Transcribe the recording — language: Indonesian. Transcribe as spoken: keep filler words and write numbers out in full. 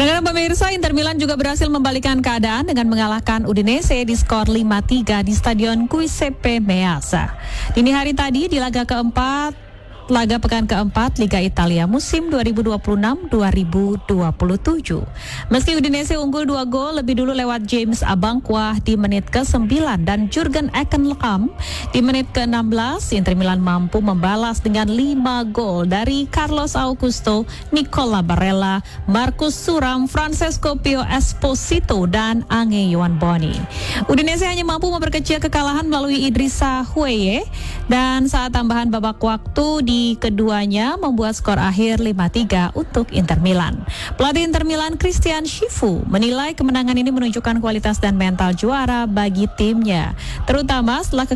Saudara pemirsa, Inter Milan juga berhasil membalikkan keadaan dengan mengalahkan Udinese di skor lima tiga di Stadion Giuseppe Meazza. Dini hari tadi di laga keempat, laga pekan keempat Liga Italia musim dua ribu dua puluh enam dua ribu dua puluh tujuh. Meski Udinese unggul dua gol lebih dulu lewat James Abankwah di menit ke sembilan dan Jurgen Eckenlakam di menit ke enam belas, Inter Milan mampu membalas dengan lima gol dari Carlos Augusto, Nicola Barella, Marcus Thuram, Francesco Pio Esposito, dan Ange Iwanboni. Udinese hanya mampu memperkecil kekalahan melalui Idrissa Gueye dan saat tambahan babak waktu di keduanya membuat skor akhir lima tiga untuk Inter Milan. Pelatih Inter Milan Christian Chifu menilai kemenangan ini menunjukkan kualitas dan mental juara bagi timnya, terutama setelah